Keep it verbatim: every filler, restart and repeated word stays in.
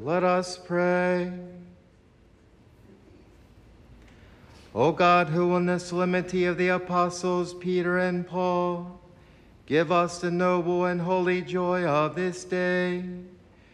Let us pray. O God, who in the solemnity of the apostles Peter and Paul, give us the noble and holy joy of this day,